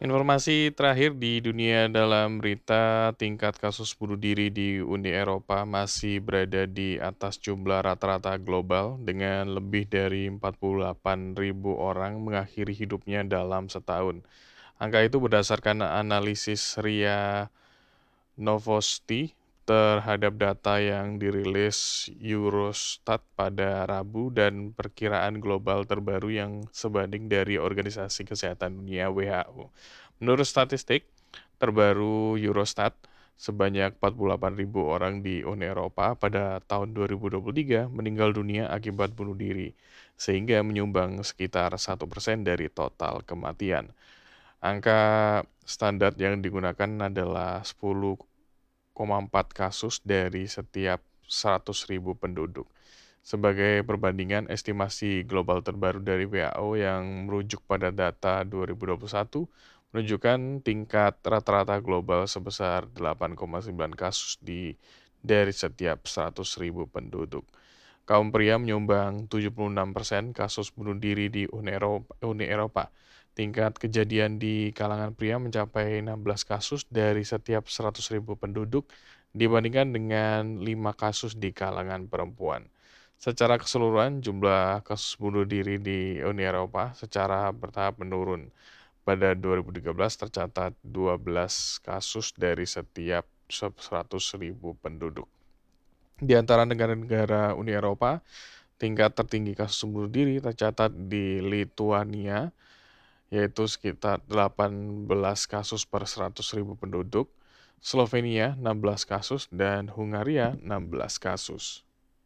Informasi terakhir di dunia dalam berita tingkat kasus bunuh diri di Uni Eropa masih berada di atas jumlah rata-rata global dengan lebih dari 48.000 orang mengakhiri hidupnya dalam setahun. Angka itu berdasarkan analisis RIA Novosti terhadap data yang dirilis Eurostat pada Rabu dan perkiraan global terbaru yang sebanding dari Organisasi Kesehatan Dunia WHO. Menurut statistik terbaru Eurostat, sebanyak 48.000 orang di Uni Eropa pada tahun 2023 meninggal dunia akibat bunuh diri, sehingga menyumbang sekitar 1% dari total kematian. Angka standar yang digunakan adalah 10,4 kasus dari setiap 100.000 penduduk. Sebagai perbandingan, estimasi global terbaru dari WHO yang merujuk pada data 2021 menunjukkan tingkat rata-rata global sebesar 8,9 kasus dari setiap 100.000 penduduk. Kaum pria menyumbang 76% kasus bunuh diri di Uni Eropa. Tingkat kejadian di kalangan pria mencapai 16 kasus dari setiap 100.000 penduduk dibandingkan dengan 5 kasus di kalangan perempuan. Secara keseluruhan, jumlah kasus bunuh diri di Uni Eropa secara bertahap menurun. Pada 2013 tercatat 12 kasus dari setiap 100.000 penduduk. Di antara negara-negara Uni Eropa, tingkat tertinggi kasus bunuh diri tercatat di Lituania, yaitu sekitar 18 kasus per 100.000 penduduk, Slovenia 16 kasus, dan Hungaria 16 kasus.